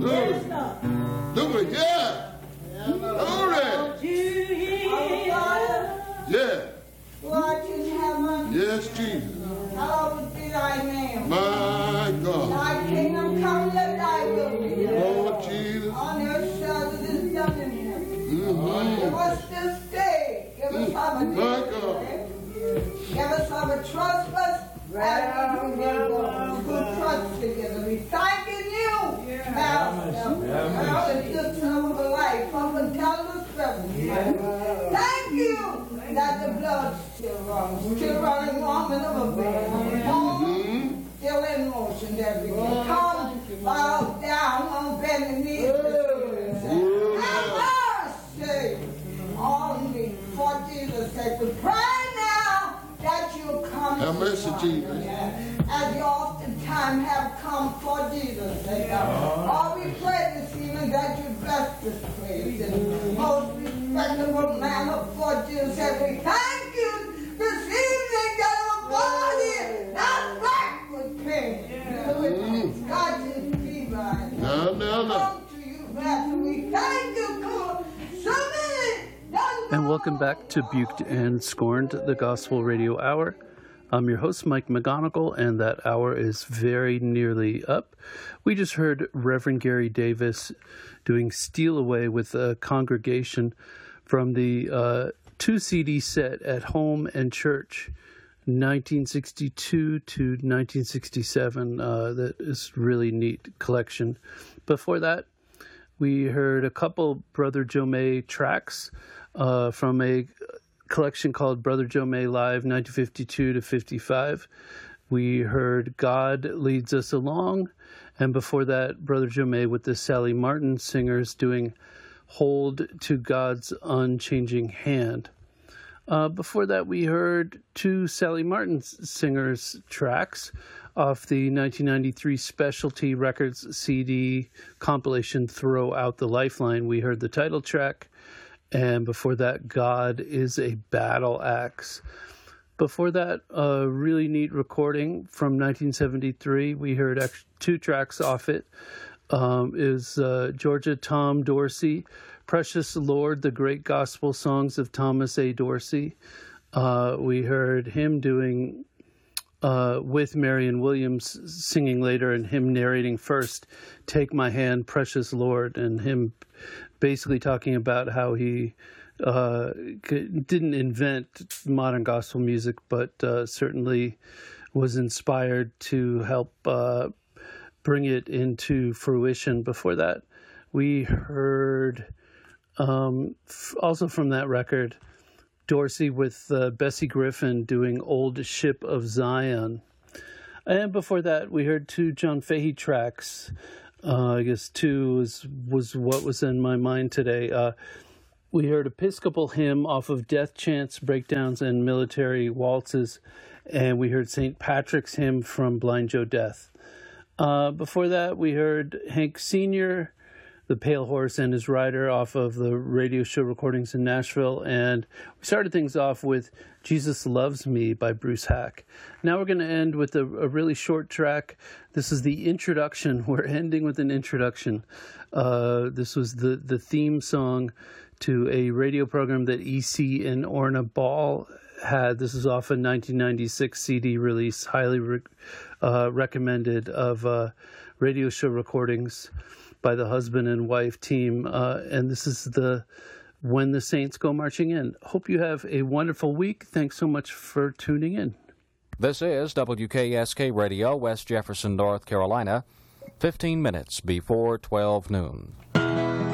Glory. Do it, yeah. Glory. Yeah. Watch in heaven. Yes, Jesus. Hallowed be thy name. My God. Thy kingdom come, let thy will be done. Lord Jesus. On earth as it is done in heaven. Give us this day. Give us our My daily God. bread. Give us our trespass. And we forgive those who trust together. We thank you, Master. Now the good time of life up until the seventh. Thank you that the blood still running warm and over. Still in motion every day. Come, bow down on bending knees. Have mercy on me for Jesus' sake. We pray now that you come. Have mercy, Jesus. As you oftentimes have come for Jesus' sake. All we pray this evening that you bless this place. And most respectable man for Jesus' sake. We thank you this evening that our body not black with pain. With God's fever. No. Come to you, Master. We thank you for so many. And welcome back to Buked and Scorned, the Gospel Radio Hour. I'm your host, Mike McGonigal, and that hour is very nearly up. We just heard Reverend Gary Davis doing Steal Away with a congregation from the 2-CD set at Home and Church, 1962 to 1967. That is really neat collection. Before that, we heard a couple Brother Joe May tracks from a collection called Brother Joe May Live 1952 to 55. We heard God Leads Us Along, and before that, Brother Joe May with the Sally Martin Singers doing Hold to God's Unchanging Hand. Before that, we heard two Sally Martin Singers tracks off the 1993 Specialty Records CD compilation Throw Out the Lifeline. We heard the title track, and before that, God is a Battle Axe. Before that, a really neat recording from 1973. We heard two tracks off it. Is Georgia Tom Dorsey, Precious Lord, the Great Gospel Songs of Thomas A. Dorsey. We heard him doing, with Marion Williams singing later and him narrating first, Take My Hand, Precious Lord, and him basically talking about how he didn't invent modern gospel music, but certainly was inspired to help bring it into fruition. Before that, we heard also from that record, Dorsey with Bessie Griffin doing Old Ship of Zion. And before that, we heard two John Fahey tracks. I guess two was what was in my mind today. We heard Episcopal Hymn off of Death Chants, Breakdowns, and Military Waltzes. And we heard St. Patrick's Hymn from Blind Joe Death. Before that, we heard Hank Sr., The Pale Horse and His Rider off of the radio show recordings in Nashville. And we started things off with Jesus Loves Me by Bruce Hack. Now we're going to end with a really short track. This is the introduction. We're ending with an introduction. This was the theme song to a radio program that E.C. and Orna Ball had. This is off a 1996 CD release, highly recommended, of radio show recordings by the husband and wife team. And this is the When the Saints Go Marching In. Hope you have a wonderful week. Thanks so much for tuning in. This is WKSK Radio, West Jefferson, North Carolina, 15 minutes before 12 noon.